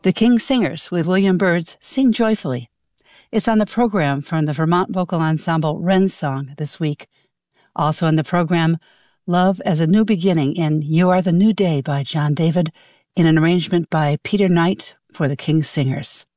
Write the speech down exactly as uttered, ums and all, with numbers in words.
The King Singers with William Byrd's Sing Joyfully. It's on the program from the Vermont vocal ensemble Wren's Song this week. Also in the program, Love as a New Beginning in You Are the New Day by John David, in an arrangement by Peter Knight for the King Singers.